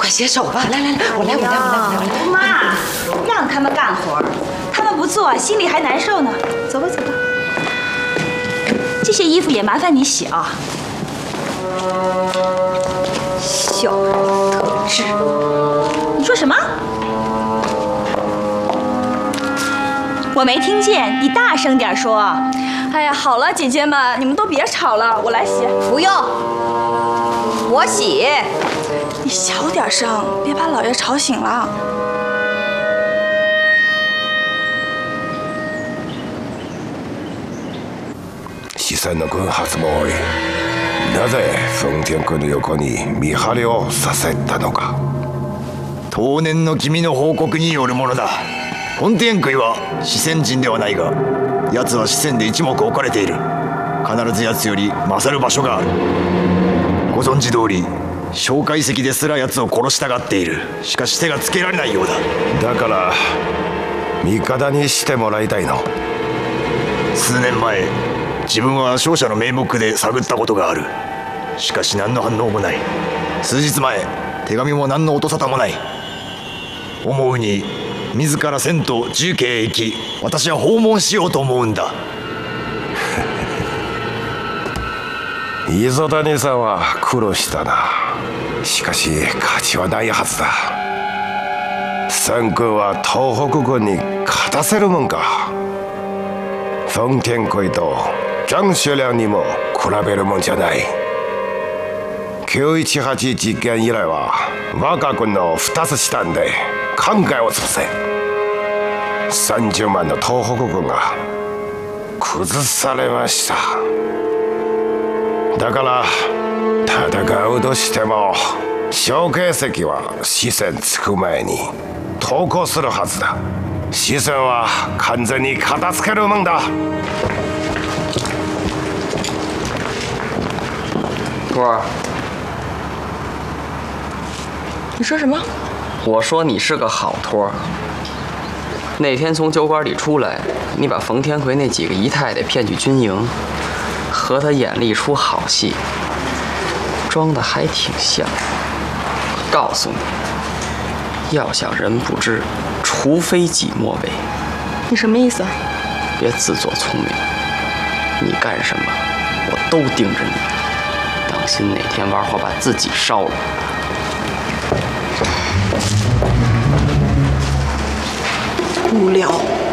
快洗手吧！来，我来。 妈，让他们干活，他们不做，心里还难受呢。走吧。这些衣服也麻烦你洗啊。小人得志。你说什么？我没听见，你大声点说。 哎呀，好了，姐姐们，你们都别吵了，我来洗。 不用，我洗。 你小点声，别把老爷吵醒了。 四川の軍閥も多い。なぜ奉天君の横に見張りをさせたのか。 当年の君の報告によるものだ。奉天君は四川人ではないが、奴は四川で一目置かれている。必ず奴より勝る場所がある。ご存知通り、蒋介石ですら奴を殺したがっている。しかし手がつけられないようだ。 だから味方にしてもらいたいの。 数年前、自分は勝者の名目で探ったことがある。しかし何の反応もない。数日前、手紙も何の音沙汰もない。思うに自ら千と重慶へ行き、私は訪問しようと思うんだ。 磯谷さんは苦労したな。しかし勝ちはないはずだ。三軍は東北軍に勝たせるもんか。奉天君と張学良にも比べるもんじゃない。918実験以来は我が軍の2つ下で考えを尽くせ。30万の東北軍が崩されました。だから戦うとしても蒋介石は四川着く前に投降するはずだ。四川は完全に片付けるもんだ。 托儿， 你说什么？ 我说你是个好托儿。那天从酒馆里出来，你把冯天奎那几个姨太太骗去军营，和他演了一出好戏，装的还挺像。我告诉你，要想人不知，除非己莫为。 你什么意思？ 别自作聪明，你干什么，我都盯着你。当心哪天玩火把自己烧了。 无聊。